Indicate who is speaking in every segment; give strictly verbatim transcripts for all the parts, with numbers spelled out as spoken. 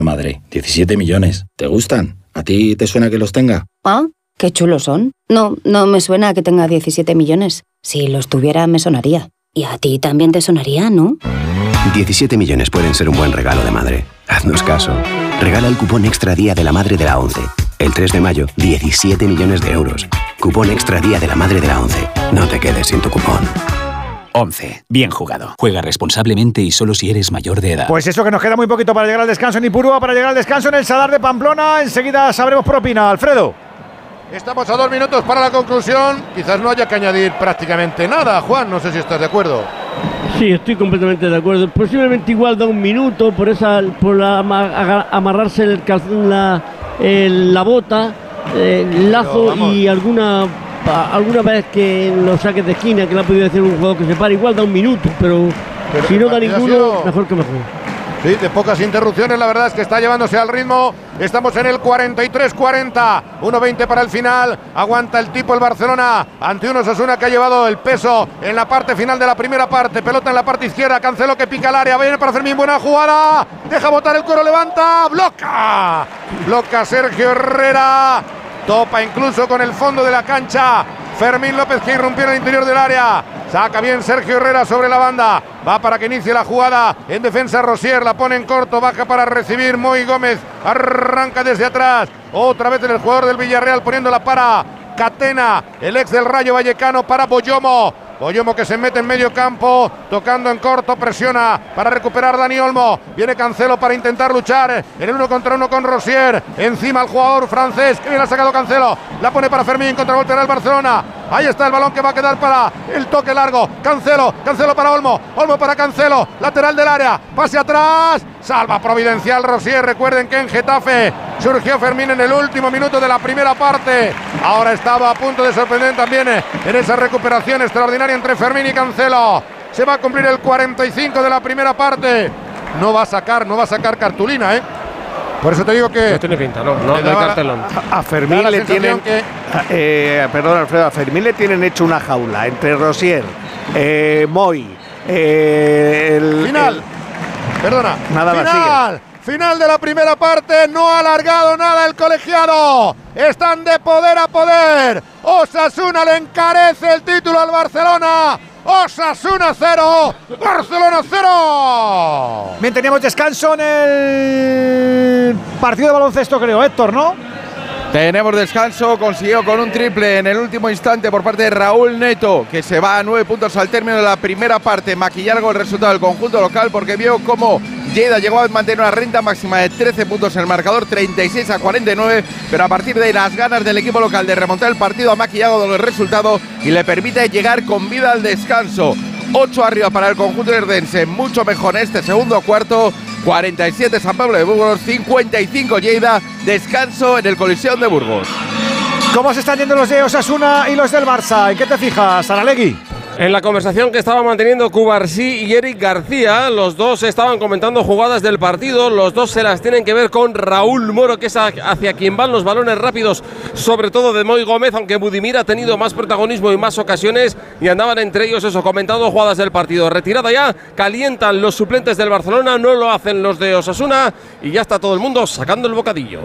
Speaker 1: Madre, diecisiete millones. ¿Te gustan? ¿A ti te suena que los tenga?
Speaker 2: Ah, qué chulos son. No, no me suena que tenga diecisiete millones. Si los tuviera, me sonaría. Y a ti también te sonaría, ¿no?
Speaker 3: diecisiete millones pueden ser un buen regalo de madre. Haznos caso. Regala el cupón Extra Día de la Madre de la ONCE. El tres de mayo, diecisiete millones de euros. Cupón Extra Día de la Madre de la ONCE. No te quedes sin tu cupón.
Speaker 4: once. Bien jugado. Juega responsablemente y solo si eres mayor de edad.
Speaker 5: Pues eso, que nos queda muy poquito para llegar al descanso en Ipurúa, para llegar al descanso en el Sadar de Pamplona. Enseguida sabremos por opina. Alfredo.
Speaker 6: Estamos a dos minutos para la conclusión. Quizás no haya que añadir prácticamente nada. Juan, no sé si estás de acuerdo.
Speaker 7: Sí, estoy completamente de acuerdo. Posiblemente igual da un minuto por esa, por la, amarrarse el calzón, la, el, la bota, el lazo y alguna alguna vez que en los saques de esquina que le ha podido decir un jugador que se para, igual da un minuto, pero, pero si no da ninguno, sido... mejor que mejor.
Speaker 6: Sí, de pocas interrupciones, la verdad es que está llevándose al ritmo. Estamos en el cuarenta y tres cuarenta, uno veinte para el final. Aguanta el tipo el Barcelona ante un Osasuna que ha llevado el peso en la parte final de la primera parte. Pelota en la parte izquierda, Cancelo que pica el área, viene para Fermín, buena jugada. Deja botar el cuero, levanta, bloca. Bloca Sergio Herrera. Topa incluso con el fondo de la cancha Fermín López, que irrumpió en el interior del área. Saca bien Sergio Herrera sobre la banda. Va para que inicie la jugada. En defensa Rosier, la pone en corto. Baja para recibir Moy Gómez. Arranca desde atrás. Otra vez el jugador del Villarreal poniéndola para Catena. El ex del Rayo Vallecano para Boyomo. Boyomo que se mete en medio campo, tocando en corto, presiona para recuperar Dani Olmo. Viene Cancelo para intentar luchar en el uno contra uno con Rosier. Encima el jugador francés, que bien ha sacado Cancelo. La pone para Fermín, contravolterá el Barcelona. Ahí está el balón que va a quedar para el toque largo. Cancelo, Cancelo para Olmo. Olmo para Cancelo, lateral del área. Pase atrás, salva providencial Rosier. Recuerden que en Getafe surgió Fermín en el último minuto de la primera parte. Ahora estaba a punto de sorprender también en esa recuperación extraordinaria entre Fermín y Cancelo. Se va a cumplir el cuarenta y cinco de la primera parte. No va a sacar, no va a sacar cartulina, ¿eh? Por eso te digo que...
Speaker 8: No tiene pinta, no, no, no hay cartelón.
Speaker 9: A, a Fermín le tienen... Que... Eh, perdón, Alfredo, a Fermín le tienen hecho una jaula entre Rosier, eh, Moy, eh, el...
Speaker 6: Final.
Speaker 9: El...
Speaker 6: Perdona.
Speaker 9: Nada más,
Speaker 6: Final.
Speaker 9: sigue.
Speaker 6: Final de la primera parte, no ha alargado nada el colegiado. Están de poder a poder. Osasuna le encarece el título al Barcelona. Osasuna cero, Barcelona cero.
Speaker 5: Bien, teníamos descanso en el partido de baloncesto, creo, Héctor, ¿no?
Speaker 10: Tenemos descanso, consiguió con un triple en el último instante por parte de Raúl Neto, que se va a nueve puntos al término de la primera parte. Maquillar algo el resultado del conjunto local porque vio cómo Lleida llegó a mantener una renta máxima de trece puntos en el marcador, treinta y seis a cuarenta y nueve, pero a partir de ahí las ganas del equipo local de remontar el partido ha maquillado el resultado y le permite llegar con vida al descanso. ocho arriba para el conjunto herdense, mucho mejor en este segundo cuarto. cuarenta y siete San Pablo de Burgos, cincuenta y cinco Lleida, descanso en el Coliseum de Burgos.
Speaker 5: ¿Cómo se están yendo los de Osasuna y los del Barça? ¿En qué te fijas, Saralegui?
Speaker 8: En la conversación que estaban manteniendo Cubarsí y Eric García, los dos estaban comentando jugadas del partido, los dos se las tienen que ver con Raúl Moro, que es hacia quien van los balones rápidos, sobre todo de Moy Gómez, aunque Budimir ha tenido más protagonismo y más ocasiones, y andaban entre ellos eso, comentando jugadas del partido. Retirada ya, calientan los suplentes del Barcelona, no lo hacen los de Osasuna, y ya está todo el mundo sacando el bocadillo.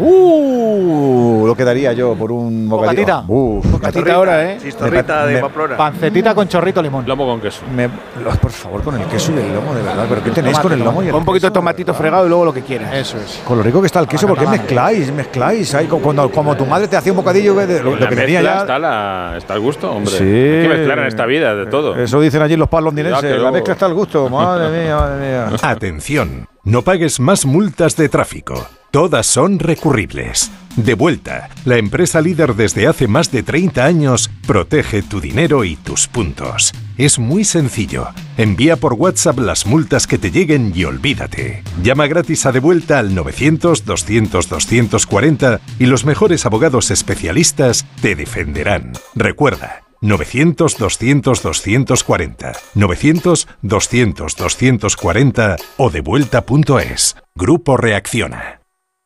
Speaker 11: Uh, lo que daría yo por un bocadillo.
Speaker 5: Bocatita.
Speaker 11: Uh, bocatita ahora, ¿eh?
Speaker 9: Chistorrita de Pamplona.
Speaker 5: Pancetita con chorrito limón.
Speaker 8: Lomo con queso.
Speaker 11: Me, por favor, con el queso y el lomo, de verdad. ¿Pero qué tenéis con el lomo y el
Speaker 9: Con un poquito de tomatito fregado y luego lo que quieras.
Speaker 11: Eso es. Con lo rico que está el queso, ¿por qué mezcláis? Mezcláis. Ahí, cuando, como tu madre te hacía un bocadillo, lo, lo que tenía ya.
Speaker 12: Está, la, está el gusto, hombre.
Speaker 11: Sí.
Speaker 12: Hay que mezclar en esta vida de todo.
Speaker 11: Eso dicen allí los palos londinenses.
Speaker 12: Luego...
Speaker 11: La mezcla está al gusto. Madre mía, madre mía.
Speaker 13: Atención, no pagues más multas de tráfico. Todas son recurribles. Devuelta, la empresa líder desde hace más de treinta años, protege tu dinero y tus puntos. Es muy sencillo. Envía por WhatsApp las multas que te lleguen y olvídate. Llama gratis a Devuelta al novecientos, doscientos, doscientos cuarenta y los mejores abogados especialistas te defenderán. Recuerda, novecientos, doscientos, doscientos cuarenta, novecientos, doscientos, doscientos cuarenta o devuelta punto es. Grupo Reacciona.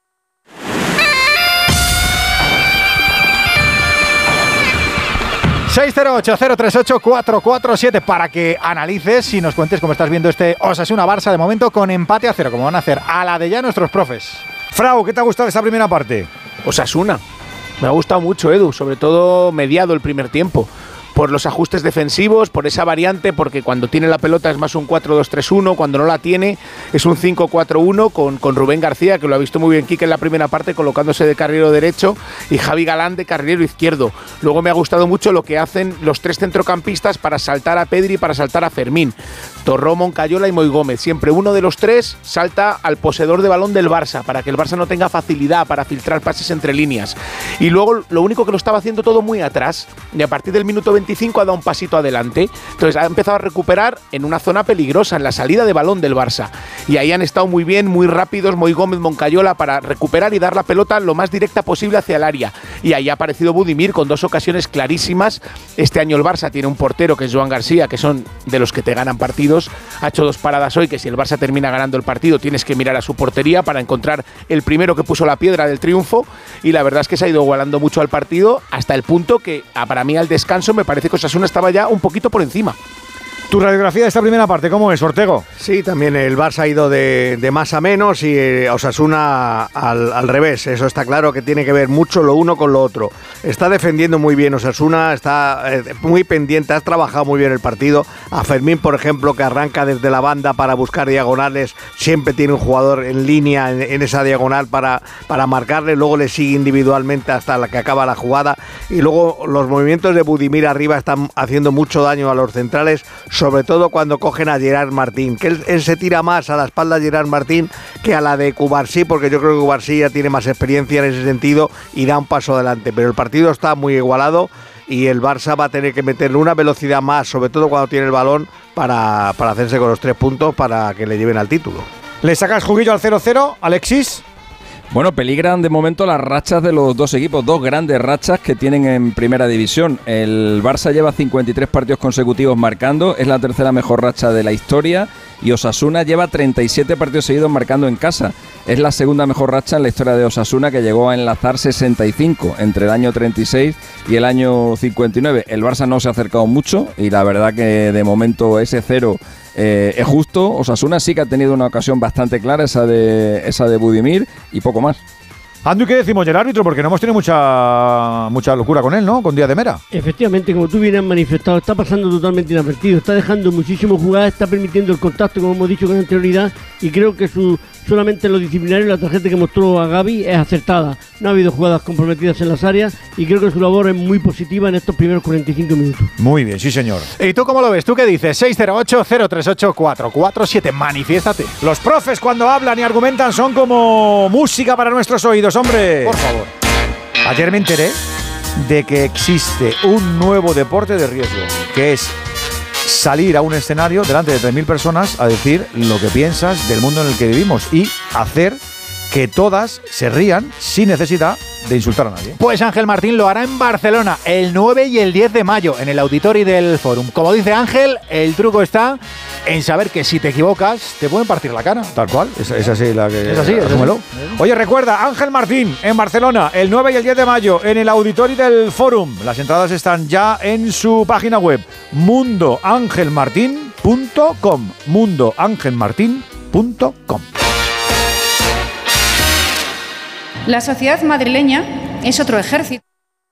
Speaker 5: seis cero ocho, cero tres ocho, cuatro cuatro siete para que analices y nos cuentes cómo estás viendo este Osasuna Barça de momento con empate a cero, como van a hacer a la de ya nuestros profes. Frau, ¿qué te ha gustado esta primera parte?
Speaker 9: Osasuna. Me ha gustado mucho, Edu, sobre todo mediado el primer tiempo. Por los ajustes defensivos, por esa variante, porque cuando tiene la pelota es más un cuatro dos tres uno, cuando no la tiene es un cinco cuatro uno con, con Rubén García, que lo ha visto muy bien Quique en la primera parte, colocándose de carrilero derecho, y Javi Galán de carrilero izquierdo. Luego me ha gustado mucho lo que hacen los tres centrocampistas para saltar a Pedri y para saltar a Fermín. Torró, Moncayola y Moi Gómez. Siempre uno de los tres salta al poseedor de balón del Barça, para que el Barça no tenga facilidad para filtrar pases entre líneas. Y luego lo único que lo estaba haciendo todo muy atrás, y a partir del minuto veinticinco ha dado un pasito adelante. Entonces ha empezado a recuperar en una zona peligrosa, en la salida de balón del Barça. Y ahí han estado muy bien, muy rápidos Moi Gómez, Moncayola, para recuperar y dar la pelota lo más directa posible hacia el área. Y ahí ha aparecido Budimir con dos ocasiones clarísimas. Este año el Barça tiene un portero que es Joan García, que son de los que te ganan partidos. Ha hecho dos paradas hoy, que si el Barça termina ganando el partido tienes que mirar a su portería para encontrar el primero que puso la piedra del triunfo. Y la verdad es que se ha ido igualando mucho al partido, hasta el punto que para mí al descanso me parece que Osasuna estaba ya un poquito por encima.
Speaker 5: ¿Tu radiografía de esta primera parte cómo es, Ortego?
Speaker 9: Sí, también el Barça ha ido de, de más a menos y eh, Osasuna al, al revés. Eso está claro que tiene que ver mucho lo uno con lo otro. Está defendiendo muy bien Osasuna, está eh, muy pendiente, has trabajado muy bien el partido. A Fermín, por ejemplo, que arranca desde la banda para buscar diagonales, siempre tiene un jugador en línea en, en esa diagonal para, para marcarle, luego le sigue individualmente hasta la que acaba la jugada. Y luego los movimientos de Budimir arriba están haciendo mucho daño a los centrales, sobre todo cuando cogen a Gerard Martín, que él, él se tira más a la espalda de Gerard Martín que a la de Cubarsí, porque yo creo que Cubarsí ya tiene más experiencia en ese sentido y da un paso adelante, pero el partido está muy igualado y el Barça va a tener que meterle una velocidad más, sobre todo cuando tiene el balón, para, para hacerse con los tres puntos para que le lleven al título.
Speaker 5: ¿Le sacas juguillo al cero cero, Alexis?
Speaker 14: Bueno, peligran de momento las rachas de los dos equipos, dos grandes rachas que tienen en primera división. El Barça lleva cincuenta y tres partidos consecutivos marcando, es la tercera mejor racha de la historia, y Osasuna lleva treinta y siete partidos seguidos marcando en casa. Es la segunda mejor racha en la historia de Osasuna, que llegó a enlazar sesenta y cinco entre el año treinta y seis y el año cincuenta y nueve. El Barça no se ha acercado mucho y la verdad que de momento ese cero eh, es justo. Osasuna sí que ha tenido una ocasión bastante clara, esa de, esa de Budimir, y poco más.
Speaker 5: Andu, ¿y qué decimos del árbitro? Porque no hemos tenido mucha mucha locura con él, ¿no? Con Díaz de Mera.
Speaker 7: Efectivamente, como tú bien has manifestado, está pasando totalmente inadvertido, está dejando muchísimo jugar, está permitiendo el contacto, como hemos dicho con anterioridad, y creo que su solamente lo disciplinario, la tarjeta que mostró a Gavi es acertada. No ha habido jugadas comprometidas en las áreas y creo que su labor es muy positiva en estos primeros cuarenta y cinco minutos.
Speaker 5: Muy bien, sí señor.
Speaker 15: ¿Y tú cómo lo ves? ¿Tú qué dices? seis cero ocho, cero tres ocho, cuatro cuatro siete. Manifiéstate.
Speaker 5: Los profes cuando hablan y argumentan son como música para nuestros oídos, hombre.
Speaker 15: Por favor.
Speaker 5: Ayer me enteré de que existe un nuevo deporte de riesgo, que es salir a un escenario delante de tres mil personas a decir lo que piensas del mundo en el que vivimos y hacer que todas se rían sin necesidad de insultar a nadie.
Speaker 15: Pues Ángel Martín lo hará en Barcelona el nueve y el diez de mayo en el Auditori del Fórum. Como dice Ángel, el truco está en saber que si te equivocas te pueden partir la cara.
Speaker 5: Tal cual, es, es así la que...
Speaker 15: Es así,
Speaker 5: asúmelo. Oye, recuerda, Ángel Martín en Barcelona el nueve y el diez de mayo en el Auditori del Fórum. Las entradas están ya en su página web mundo ángel martín punto com mundo ángel martín punto com.
Speaker 16: La sociedad madrileña es otro ejército.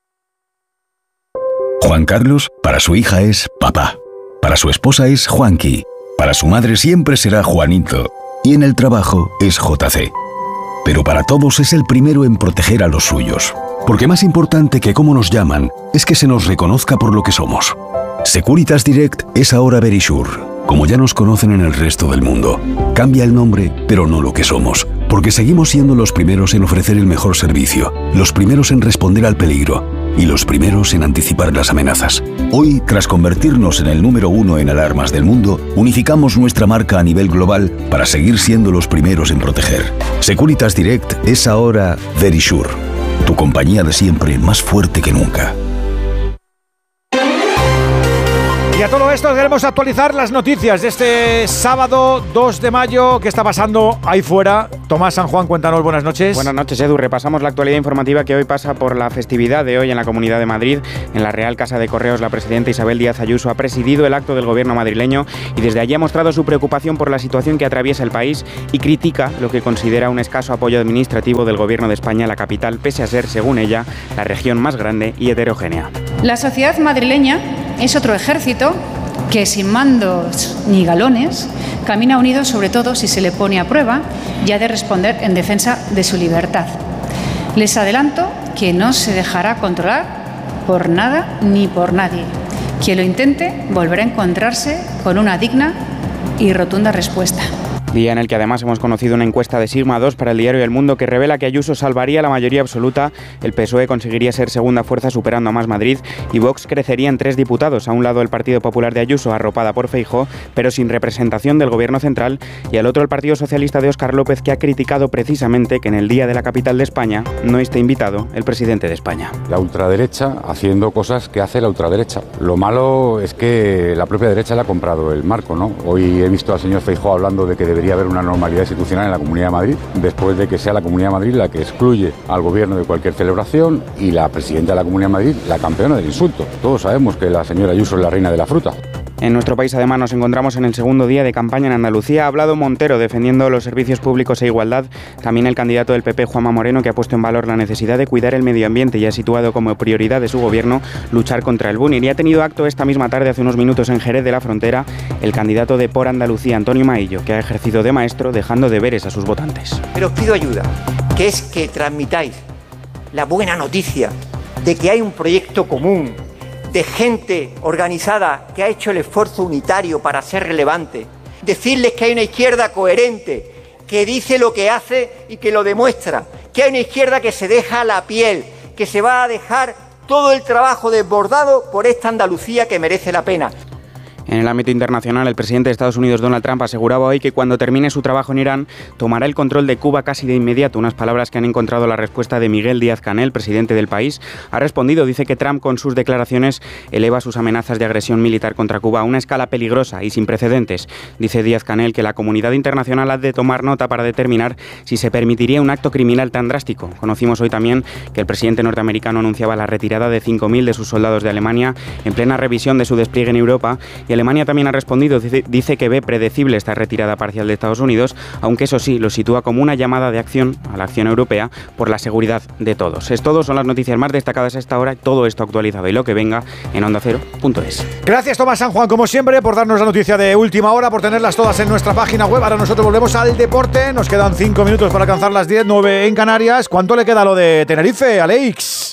Speaker 17: Juan Carlos, para su hija es papá. Para su esposa es Juanqui. Para su madre siempre será Juanito. Y en el trabajo es J C. Pero para todos es el primero en proteger a los suyos. Porque más importante que cómo nos llaman es que se nos reconozca por lo que somos. Securitas Direct es ahora Verisure, como ya nos conocen en el resto del mundo. Cambia el nombre, pero no lo que somos. Porque seguimos siendo los primeros en ofrecer el mejor servicio, los primeros en responder al peligro y los primeros en anticipar las amenazas. Hoy, tras convertirnos en el número uno en alarmas del mundo, unificamos nuestra marca a nivel global para seguir siendo los primeros en proteger. Securitas Direct es ahora Verisure, tu compañía de siempre más fuerte que nunca.
Speaker 5: Y a todo esto
Speaker 11: esto queremos actualizar las noticias de este sábado dos de mayo. ¿Qué está pasando ahí fuera? Tomás San Juan, cuéntanos, buenas noches.
Speaker 18: Buenas noches, Edu. Repasamos la actualidad informativa que hoy pasa por la festividad de hoy en la Comunidad de Madrid. En la Real Casa de Correos, la presidenta Isabel Díaz Ayuso ha presidido el acto del gobierno madrileño y desde allí ha mostrado su preocupación por la situación que atraviesa el país y critica lo que considera un escaso apoyo administrativo del gobierno de España a la capital, pese a ser, según ella, la región más grande y heterogénea.
Speaker 16: La sociedad madrileña es otro ejército que sin mandos ni galones camina unido, sobre todo si se le pone a prueba y ha de responder en defensa de su libertad. Les adelanto que no se dejará controlar por nada ni por nadie. Quien lo intente volverá a encontrarse con una digna y rotunda respuesta.
Speaker 18: Día en el que además hemos conocido una encuesta de Sigma dos para el diario El Mundo que revela que Ayuso salvaría la mayoría absoluta, el P S O E conseguiría ser segunda fuerza superando a Más Madrid y Vox crecería en tres diputados, a un lado el Partido Popular de Ayuso arropada por Feijóo, pero sin representación del gobierno central, y al otro el Partido Socialista de Óscar López, que ha criticado precisamente que en el día de la capital de España no esté invitado el presidente de España.
Speaker 19: La ultraderecha haciendo cosas que hace la ultraderecha. Lo malo es que la propia derecha le ha comprado el marco, ¿no? Hoy he visto al señor Feijóo hablando de que debería haber una normalidad institucional en la Comunidad de Madrid, después de que sea la Comunidad de Madrid la que excluye al gobierno de cualquier celebración y la presidenta de la Comunidad de Madrid la campeona del insulto. Todos sabemos que la señora Ayuso es la reina de la fruta.
Speaker 18: En nuestro país, además, nos encontramos en el segundo día de campaña en Andalucía. Ha hablado Montero defendiendo los servicios públicos e igualdad. También el candidato del P P, Juanma Moreno, que ha puesto en valor la necesidad de cuidar el medio ambiente y ha situado como prioridad de su gobierno luchar contra el bullying. Y ha tenido acto esta misma tarde, hace unos minutos, en Jerez de la Frontera, el candidato de Por Andalucía, Antonio Maillo, que ha ejercido de maestro, dejando deberes a sus votantes.
Speaker 20: Pero os pido ayuda, que es que transmitáis la buena noticia de que hay un proyecto común, de gente organizada que ha hecho el esfuerzo unitario para ser relevante. Decirles que hay una izquierda coherente, que dice lo que hace y que lo demuestra. Que hay una izquierda que se deja la piel, que se va a dejar todo el trabajo desbordado por esta Andalucía que merece la pena.
Speaker 18: En el ámbito internacional, el presidente de Estados Unidos, Donald Trump, aseguraba hoy que cuando termine su trabajo en Irán, tomará el control de Cuba casi de inmediato. Unas palabras que han encontrado la respuesta de Miguel Díaz-Canel, presidente del país. Ha respondido, dice que Trump, con sus declaraciones, eleva sus amenazas de agresión militar contra Cuba a una escala peligrosa y sin precedentes. Dice Díaz-Canel que la comunidad internacional ha de tomar nota para determinar si se permitiría un acto criminal tan drástico. Conocimos hoy también que el presidente norteamericano anunciaba la retirada de cinco mil de sus soldados de Alemania en plena revisión de su despliegue en Europa, y Alemania también ha respondido, dice que ve predecible esta retirada parcial de Estados Unidos, aunque eso sí, lo sitúa como una llamada de acción a la acción europea por la seguridad de todos. Es todo, son las noticias más destacadas a esta hora, todo esto actualizado y lo que venga en onda cero punto es.
Speaker 11: Gracias, Tomás San Juan, como siempre, por darnos la noticia de última hora, por tenerlas todas en nuestra página web. Ahora nosotros volvemos al deporte, nos quedan cinco minutos para alcanzar las diez, nueve en Canarias. ¿Cuánto le queda a lo de Tenerife, Alex?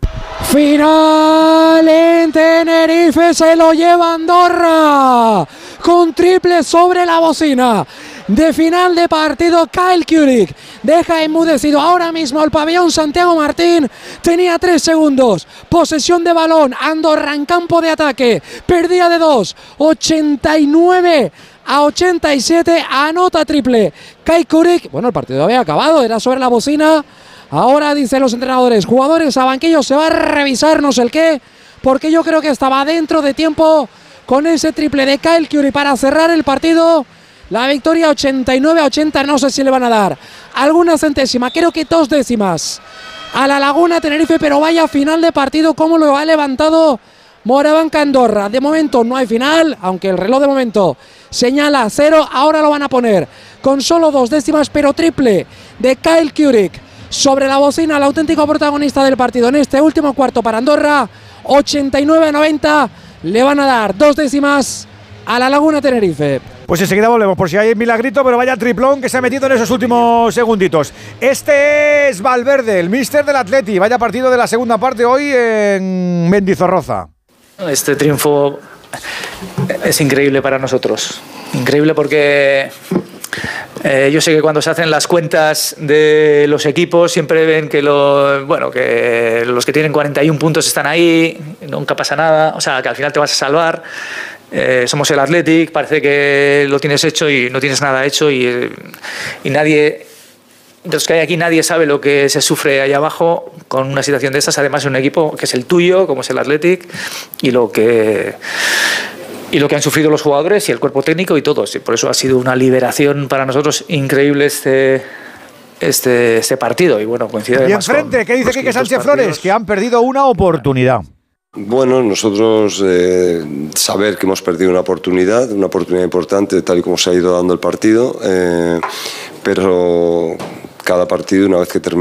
Speaker 21: Final en Tenerife, se lo lleva Andorra con triple sobre la bocina de final de partido. Kyle Kuric deja enmudecido ahora mismo el pabellón Santiago Martín. Tenía tres segundos, posesión de balón, Andorra en campo de ataque, perdía de dos, ochenta y nueve a ochenta y siete, anota triple Kyle Kuric. Bueno, el partido había acabado, era sobre la bocina. Ahora dicen los entrenadores, jugadores a banquillo, se va a revisar no sé el qué, porque yo creo que estaba dentro de tiempo con ese triple de Kyle Kuric para cerrar el partido. La victoria ochenta y nueve a ochenta, no sé si le van a dar alguna centésima, creo que dos décimas a la Laguna Tenerife, pero vaya final de partido como lo ha levantado Morabanca Andorra. De momento no hay final, aunque el reloj de momento señala cero, ahora lo van a poner con solo dos décimas, pero triple de Kyle Kuric sobre la bocina, el auténtico protagonista del partido en este último cuarto para Andorra. Ochenta y nueve a noventa, le van a dar dos décimas a la Laguna Tenerife.
Speaker 11: Pues enseguida volvemos, por si hay milagrito, pero vaya triplón que se ha metido en esos últimos segunditos. Este es Valverde, el míster del Atleti. Vaya partido de la segunda parte hoy en Mendizorroza.
Speaker 22: Este triunfo es increíble para nosotros. Increíble porque eh, yo sé que cuando se hacen las cuentas de los equipos siempre ven que, lo, bueno, que los que tienen cuarenta y un puntos están ahí, nunca pasa nada, o sea, que al final te vas a salvar. Eh, somos el Athletic, parece que lo tienes hecho y no tienes nada hecho y, y nadie, de los que hay aquí, nadie sabe lo que se sufre allá abajo con una situación de estas, además es un equipo que es el tuyo, como es el Athletic, y lo que y lo que han sufrido los jugadores y el cuerpo técnico y todos. Y por eso ha sido una liberación para nosotros increíble este, este, este partido. Y bueno, coincide.
Speaker 11: Y enfrente, ¿qué dice Quique Sánchez Flores? Que han perdido una oportunidad.
Speaker 1: Bueno, nosotros eh, saber que hemos perdido una oportunidad, una oportunidad importante, tal y como se ha ido dando el partido, eh, pero cada partido, una vez que termina